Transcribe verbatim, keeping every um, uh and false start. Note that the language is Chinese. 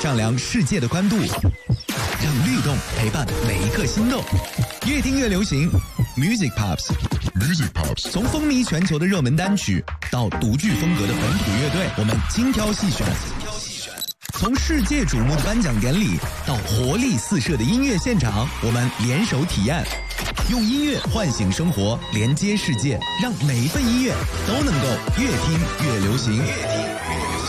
丈量世界的宽度，让律动陪伴每一刻心动。越听越流行 ，Music Pops，Music Pops， 从风靡全球的热门单曲到独具风格的本土乐队，我们精挑细选。从世界瞩目的颁奖典礼到活力四射的音乐现场，我们联手体验，用音乐唤醒生活，连接世界，让每一份音乐都能够越听越流行。越听